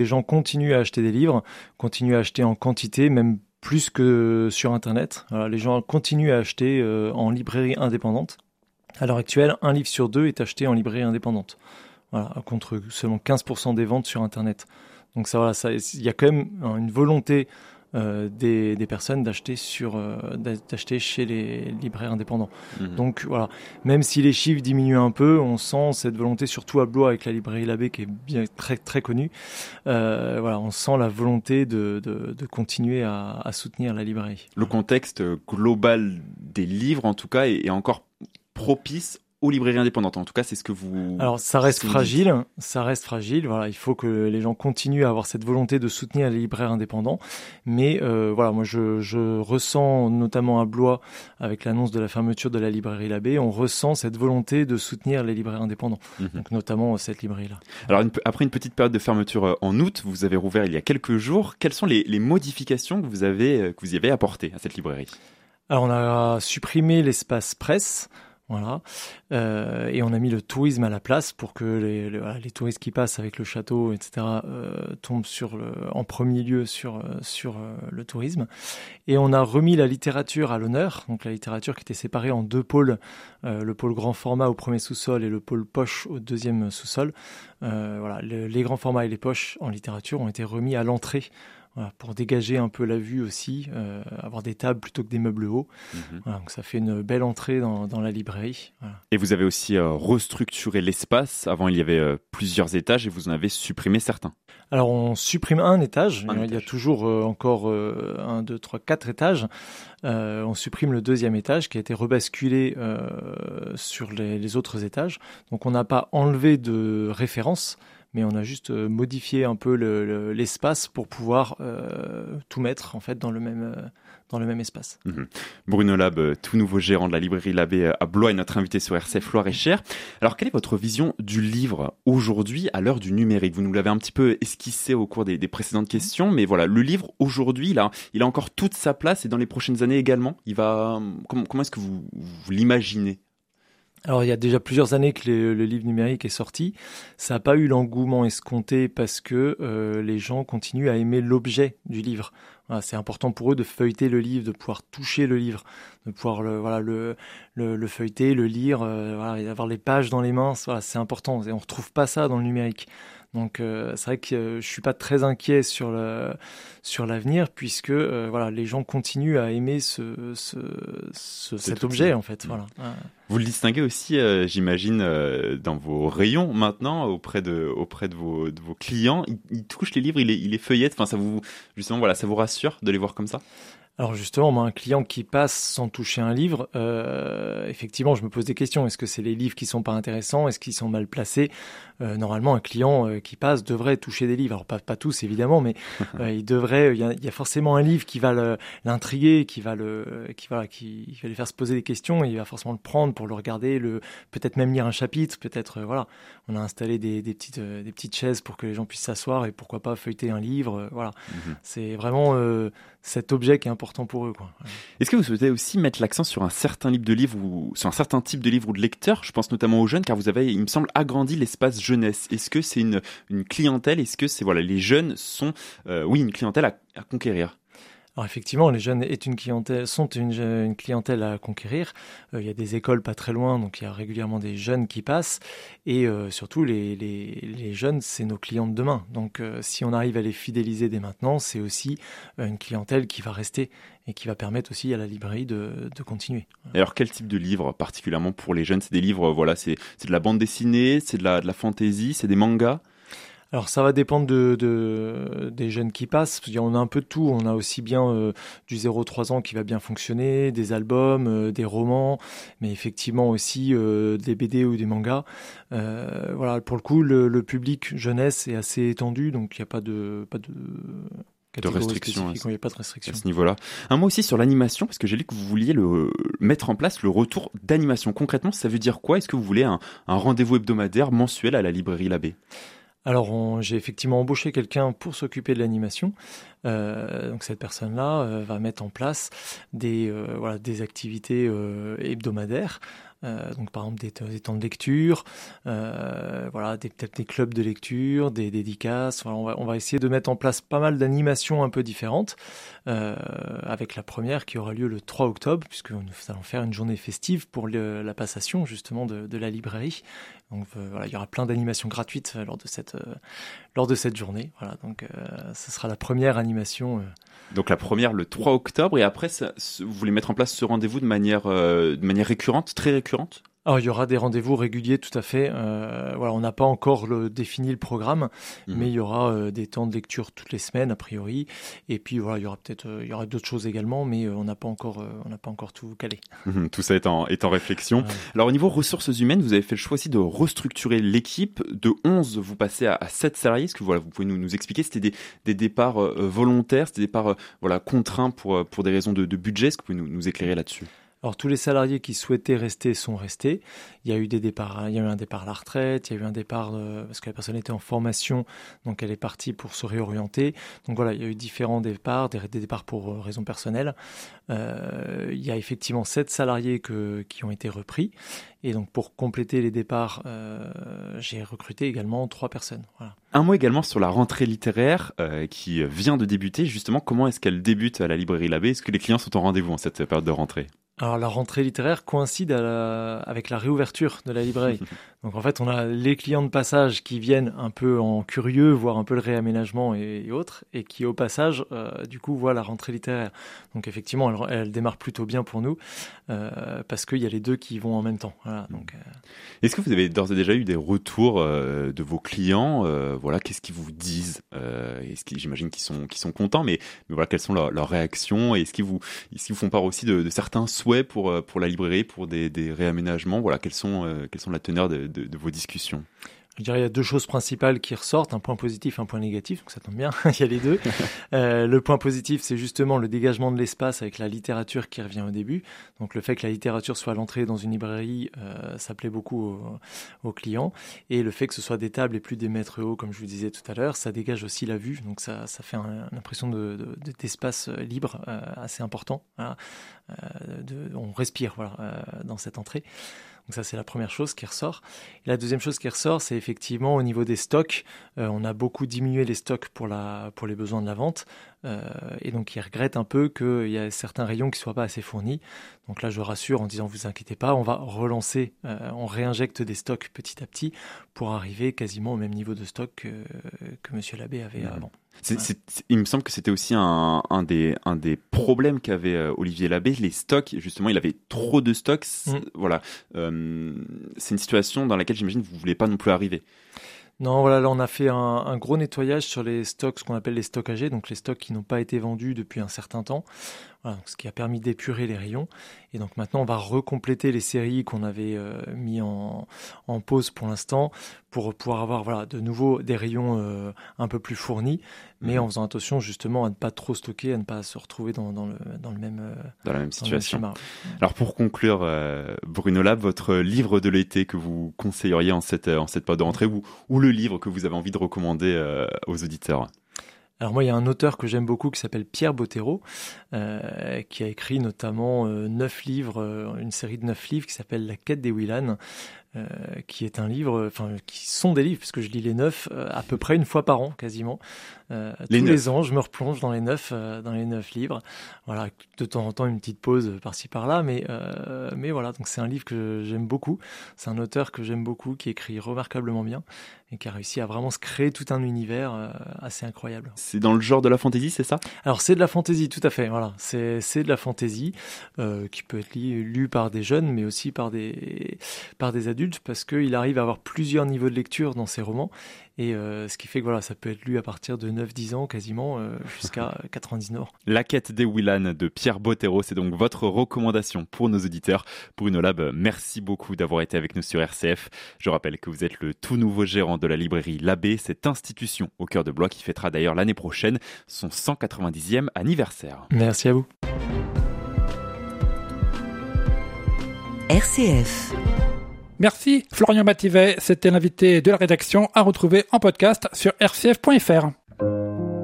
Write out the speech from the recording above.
Les gens continuent à acheter des livres, continuent à acheter en quantité, même plus que sur Internet. Voilà, les gens continuent à acheter en librairie indépendante. À l'heure actuelle, un livre sur deux est acheté en librairie indépendante. Voilà, contre seulement 15% des ventes sur Internet. Donc ça, voilà, il y a quand même une volonté des personnes d'acheter chez les libraires indépendants. Donc voilà, même si les chiffres diminuent un peu, on sent cette volonté, surtout à Blois avec la librairie Labbé qui est bien très très connue. Voilà, on sent la volonté de continuer à soutenir la librairie. Le contexte global des livres, en tout cas, est encore propice aux librairies indépendantes. En tout cas, c'est ce que vous... Alors, ça reste fragile. Voilà, il faut que les gens continuent à avoir cette volonté de soutenir les libraires indépendants. Mais voilà, moi, je ressens, notamment à Blois, avec l'annonce de la fermeture de la librairie Labbé, on ressent cette volonté de soutenir les libraires indépendants. Donc, notamment cette librairie-là. Alors, après une petite période de fermeture en août, vous avez rouvert il y a quelques jours. Quelles sont les modifications que vous y avez apportées à cette librairie ? Alors, on a supprimé l'espace presse. Voilà, et on a mis le tourisme à la place pour que les touristes qui passent avec le château, etc., tombent en premier lieu sur le tourisme. Et on a remis la littérature à l'honneur, donc la littérature qui était séparée en deux pôles, le pôle grand format au premier sous-sol et le pôle poche au deuxième sous-sol. Voilà, les grands formats et les poches en littérature ont été remis à l'entrée. Voilà, pour dégager un peu la vue aussi, avoir des tables plutôt que des meubles hauts. Voilà, donc ça fait une belle entrée dans la librairie. Voilà. Et vous avez aussi restructuré l'espace. Avant, il y avait plusieurs étages et vous en avez supprimé certains. Alors, on supprime un étage. Il y a toujours encore 1, 2, 3, 4 étages. On supprime le deuxième étage qui a été rebasculé sur les autres étages. Donc, on n'a pas enlevé de référence, mais on a juste modifié un peu l'espace pour pouvoir tout mettre en fait dans le même espace. Bruno Lab, tout nouveau gérant de la librairie Labbé à Blois, est notre invité sur RCF Loire-et-Cher. Alors, quelle est votre vision du livre aujourd'hui à l'heure du numérique ? Vous nous l'avez un petit peu esquissé au cours des précédentes questions, mais voilà, le livre aujourd'hui, il a encore toute sa place et dans les prochaines années également. Comment est-ce que vous l'imaginez ? Alors, il y a déjà plusieurs années que le livre numérique est sorti. Ça n'a pas eu l'engouement escompté parce que les gens continuent à aimer l'objet du livre. Voilà, c'est important pour eux de feuilleter le livre, de pouvoir toucher le livre, de pouvoir le feuilleter, le lire, voilà, et avoir les pages dans les mains. Voilà, c'est important. Et on retrouve pas ça dans le numérique. Donc c'est vrai que je suis pas très inquiet sur l'avenir puisque voilà, les gens continuent à aimer cet objet en fait. Voilà. Vous le distinguez aussi, j'imagine, dans vos rayons maintenant auprès de vos clients. Ils touchent les livres, ils les feuillettent. Enfin, ça vous rassure de les voir comme ça ? Alors justement, moi, un client qui passe sans toucher un livre, effectivement, je me pose des questions. Est-ce que c'est les livres qui sont pas intéressants ? Est-ce qu'ils sont mal placés ? Normalement, un client qui passe devrait toucher des livres. Alors pas tous évidemment, mais il devrait. Il y a forcément un livre qui va l'intriguer, qui va lui faire se poser des questions. Et il va forcément le prendre pour le regarder, peut-être même lire un chapitre. Peut-être voilà. On a installé des petites chaises pour que les gens puissent s'asseoir et pourquoi pas feuilleter un livre. Voilà. C'est vraiment cet objet qui est important pour eux, quoi. Est-ce que vous souhaitez aussi mettre l'accent sur un certain type de livre ou sur un certain type de livre ou de lecteur ? Je pense notamment aux jeunes, car vous avez, il me semble, agrandi l'espace jeunesse. Est-ce que c'est une clientèle ? Est-ce que c'est les jeunes sont une clientèle à conquérir ? Alors effectivement, les jeunes sont une clientèle à conquérir. Il y a des écoles pas très loin, donc il y a régulièrement des jeunes qui passent. Et surtout, les jeunes, c'est nos clients de demain. Donc si on arrive à les fidéliser dès maintenant, c'est aussi une clientèle qui va rester et qui va permettre aussi à la librairie de continuer. Et alors, quel type de livre particulièrement pour les jeunes ? C'est des livres, c'est de la bande dessinée, c'est de la fantaisie, c'est des mangas ? Alors ça va dépendre des jeunes qui passent. On a un peu de tout. On a aussi bien du 0-3 ans qui va bien fonctionner, des albums, des romans, mais effectivement aussi des BD ou des mangas. Voilà, pour le coup, le public jeunesse est assez étendu, donc il n'y a pas de restrictions. Il n'y a pas de restrictions À ce niveau-là. Un mot aussi sur l'animation, parce que j'ai lu que vous vouliez mettre en place le retour d'animation. Concrètement, ça veut dire quoi ? Est-ce que vous voulez un rendez-vous hebdomadaire, mensuel à la librairie Labbé ? Alors, j'ai effectivement embauché quelqu'un pour s'occuper de l'animation. Donc cette personne-là va mettre en place des activités hebdomadaires Donc par exemple des temps de lecture, peut-être des clubs de lecture, des dédicaces. Voilà, on va essayer de mettre en place pas mal d'animations un peu différentes, avec la première qui aura lieu le 3 octobre, puisque nous allons faire une journée festive pour la passation justement de la librairie. Donc il y aura plein d'animations gratuites lors de cette journée. Voilà, donc ce sera la première animation. Donc la première le 3 octobre, et après vous voulez mettre en place ce rendez-vous de manière récurrente, très récurrente? Alors, il y aura des rendez-vous réguliers, tout à fait. On n'a pas encore défini le programme, mais il y aura des temps de lecture toutes les semaines, a priori. Et puis, il y aura d'autres choses également, mais on n'a pas encore tout calé. Tout ça est en réflexion. Ouais. Alors, au niveau ressources humaines, vous avez fait le choix aussi de restructurer l'équipe. De 11, vous passez à 7 salariés. Est-ce que vous pouvez nous expliquer? C'était des départs volontaires, c'était des départs contraints pour des raisons de budget. Est-ce que vous pouvez nous éclairer là-dessus? Alors tous les salariés qui souhaitaient rester sont restés. Il y a eu des départs, il y a eu un départ à la retraite, il y a eu un départ parce que la personne était en formation, donc elle est partie pour se réorienter. Donc voilà, il y a eu différents départs, des départs pour raisons personnelles. Il y a effectivement 7 salariés qui ont été repris. Et donc pour compléter les départs, j'ai recruté également 3 personnes. Voilà. Un mot également sur la rentrée littéraire qui vient de débuter. Justement, comment est-ce qu'elle débute à la librairie Labbé? Est-ce que les clients sont en rendez-vous en cette période de rentrée? Alors la rentrée littéraire coïncide avec la réouverture de la librairie. Donc en fait, on a les clients de passage qui viennent un peu en curieux, voir un peu le réaménagement et autres, et qui au passage, du coup, voient la rentrée littéraire. Donc effectivement, elle démarre plutôt bien pour nous, parce qu'il y a les deux qui vont en même temps. Voilà, donc, Est-ce que vous avez d'ores et déjà eu des retours de vos clients? Qu'est-ce qu'ils vous disent? J'imagine qu'ils sont contents, mais voilà, quelles sont leurs réactions? Et est-ce qu'ils vous font part aussi de certains souhaits pour la librairie, pour des réaménagements? Voilà, quelles sont la teneur de vos discussions? Je dirais qu'il y a 2 choses principales qui ressortent, un point positif, un point négatif, donc ça tombe bien, il y a les deux. Le point positif, c'est justement le dégagement de l'espace avec la littérature qui revient au début. Donc le fait que la littérature soit à l'entrée dans une librairie, ça plaît beaucoup aux clients. Et le fait que ce soit des tables et plus des mètres hauts, comme je vous disais tout à l'heure, ça dégage aussi la vue. Donc ça fait une impression d'espace libre assez important. Voilà. On respire dans cette entrée. Donc ça, c'est la première chose qui ressort. Et la deuxième chose qui ressort, c'est effectivement au niveau des stocks. On a beaucoup diminué les stocks pour les besoins de la vente. Et donc, ils regrettent un peu qu'il y a certains rayons qui ne soient pas assez fournis. Donc là, je rassure en disant, vous inquiétez pas, on va relancer, on réinjecte des stocks petit à petit pour arriver quasiment au même niveau de stock que Monsieur Labbé avait avant. Il me semble que c'était aussi un des problèmes qu'avait Olivier Labbé, les stocks. Justement, il avait trop de stocks. Voilà, c'est une situation dans laquelle j'imagine que vous ne voulez pas non plus arriver. Non, voilà, là on a fait un gros nettoyage sur les stocks, ce qu'on appelle les stocks âgés, donc les stocks qui n'ont pas été vendus depuis un certain temps. Voilà, ce qui a permis d'épurer les rayons. Et donc maintenant, on va recompléter les séries qu'on avait mis en pause pour l'instant pour pouvoir avoir de nouveau des rayons un peu plus fournis, mais en faisant attention justement à ne pas trop stocker, à ne pas se retrouver dans la même situation. Alors pour conclure, Bruno Labb, votre livre de l'été que vous conseilleriez en cette période de rentrée, ou le livre que vous avez envie de recommander aux auditeurs? Alors moi, il y a un auteur que j'aime beaucoup qui s'appelle Pierre Bottero, qui a écrit notamment 9 livres, une série de 9 livres qui s'appelle La quête des Willan, qui est un livre, qui sont des livres, puisque je lis les 9 à peu près une fois par an, quasiment. Tous les ans, je me replonge dans les 9 livres. Voilà, de temps en temps une petite pause par-ci par-là, mais voilà. Donc c'est un livre que j'aime beaucoup. C'est un auteur que j'aime beaucoup, qui écrit remarquablement bien et qui a réussi à vraiment se créer tout un univers assez incroyable. C'est dans le genre de la fantaisie, c'est ça? Alors c'est de la fantaisie, tout à fait. Voilà, c'est de la fantaisie qui peut être lu par des jeunes, mais aussi par des adultes, parce qu'il arrive à avoir plusieurs niveaux de lecture dans ses romans. Et ce qui fait que ça peut être lu à partir de 9-10 ans quasiment jusqu'à 90 ans. La quête des Willan de Pierre Bottero, c'est donc votre recommandation pour nos auditeurs. Bruno Labb, merci beaucoup d'avoir été avec nous sur RCF. Je rappelle que vous êtes le tout nouveau gérant de la librairie Labbé, cette institution au cœur de Blois qui fêtera d'ailleurs l'année prochaine son 190e anniversaire. Merci à vous. RCF. Merci Florian Bativet, c'était l'invité de la rédaction à retrouver en podcast sur rcf.fr.